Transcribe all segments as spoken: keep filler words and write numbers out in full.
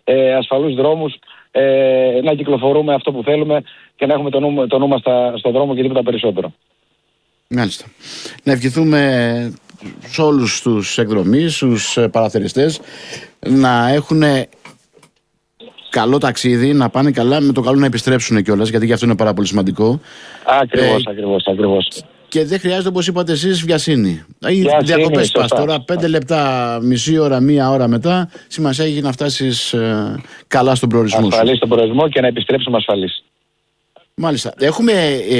ε, ασφαλούς δρόμους, ε, να κυκλοφορούμε αυτό που θέλουμε και να έχουμε το νου, το νου μας στον δρόμο και τίποτα περισσότερο. Μάλιστα. Να ευχηθούμε σε όλους τους εκδρομείς, στους παραθεριστές να έχουν καλό ταξίδι, να πάνε καλά, με το καλό να επιστρέψουν κιόλας, γιατί και αυτό είναι πάρα πολύ σημαντικό. Ακριβώς, ε, ακριβώς, ακριβώς. Και δεν χρειάζεται, όπως είπατε εσείς, βιασύνη. Οι διακοπές πας τώρα, πέντε λεπτά, μισή ώρα, μία ώρα μετά, σημασία έχει να φτάσεις ε, καλά στον προορισμό σου. Ασφαλής στον προορισμό και να επιστρέψουμε ασφαλής. Μάλιστα. Έχουμε,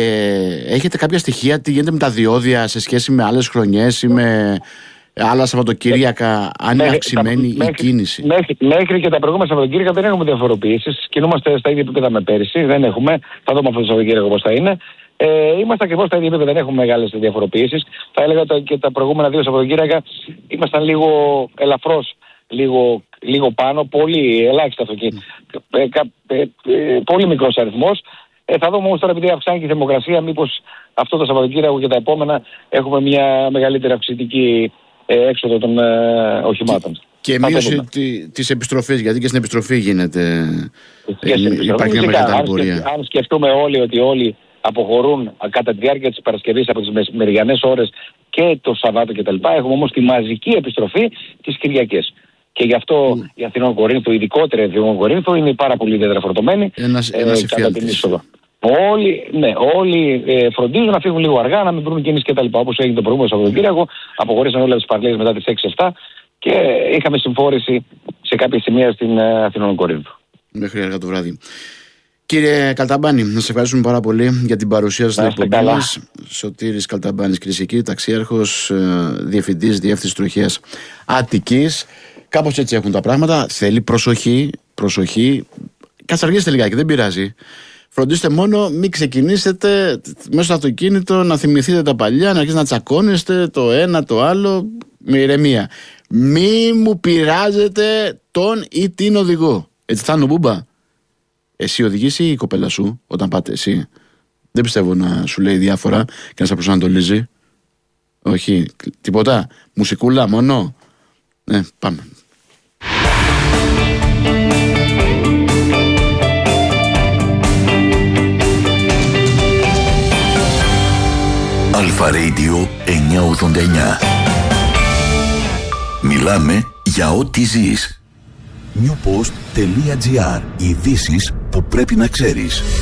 ε, έχετε κάποια στοιχεία τι γίνεται με τα διόδια σε σχέση με άλλες χρονιές ή με άλλα Σαββατοκύριακα, αν είναι αυξημένη η μέχρι, κίνηση? Μέχρι, μέχρι και τα προηγούμενα Σαββατοκύριακα δεν έχουμε διαφοροποιήσεις. Κινούμαστε στα ίδια επίπεδα με πέρυσι. Δεν έχουμε. Θα δούμε αυτό το Σαββατοκύριακο πώς θα είναι. Ε, είμαστε ακριβώς στα ίδια επίπεδα. Δεν έχουμε μεγάλες διαφοροποιήσεις. Θα έλεγα ότι και τα προηγούμενα δύο Σαββατοκύριακα ήμασταν λίγο ελαφρώς, λίγο, λίγο πάνω. Πολύ ελάχιστα αυτοκίνητα. Ε, ε, ε, πολύ μικρός αριθμός. Ε, θα δούμε όμως τώρα, επειδή αυξάνει και η θερμοκρασία, μήπως αυτό το Σαββατοκύριακο και τα επόμενα έχουμε μια μεγαλύτερη αυξητική ε, έξοδο των ε, οχημάτων. Και μείωση της επιστροφής, γιατί και στην επιστροφή γίνεται. Και στην επιστροφή. Υπάρχει μια μεγάλη ταλαιπωρία. Αν σκεφτούμε όλοι ότι όλοι αποχωρούν κατά τη διάρκεια της Παρασκευής από τις μεσημεριανές ώρες και το Σαββάτο κτλ., έχουμε όμως τη μαζική επιστροφή τις Κυριακές. Και γι' αυτό mm. η Αθηνών Κορίνθου, ειδικότερα η Αθηνών Κορίνθου, είναι πάρα πολύ ιδιαίτερα φορτωμένη. Ένας, ε, ένας κατά την είσοδο. Όλοι, ναι, όλοι ε, φροντίζουν να φύγουν λίγο αργά, να μην βρουν κίνηση κτλ. Όπως έγινε το προηγούμενο Σαββατοκύριακο, αποχωρήσαν όλες τις παραλίες μετά τις έξι εφτά και είχαμε συμφόρηση σε κάποια σημεία στην ε, Αθηνών Κορίνθου. Μέχρι αργά το βράδυ. Κύριε Καλταμπάνη, να σε ευχαριστούμε πάρα πολύ για την παρουσία σας στην εκπομπή μας. Σωτήρης Καλταμπάνης, κυρίες και κύριοι, ταξίαρχος, διευθυντής διεύθυνσης τροχέας Αττικής. Κάπως έτσι έχουν τα πράγματα. Θέλει προσοχή, προσοχή. Κατσαργήστε λιγάκι, δεν πειράζει. Φροντίστε μόνο μην ξεκινήσετε μέσα στο αυτοκίνητο να θυμηθείτε τα παλιά, να αρχίσετε να τσακώνεστε το ένα το άλλο με ηρεμία. Μη μου πειράζετε τον ή την οδηγό. Έτσι θα είναι ο Μπούμπα. Εσύ οδηγείς ή η κοπέλα σου όταν πάτε εσύ? Δεν πιστεύω να σου λέει διάφορα και να σε προσανατολίζει. Όχι, τίποτα. Μουσικούλα μόνο. Ναι, πάμε. Αλφα Radio εννιακόσια ογδόντα εννιά. Μιλάμε για ό,τι ζεις. newpost.gr. Ειδήσεις που πρέπει να ξέρεις.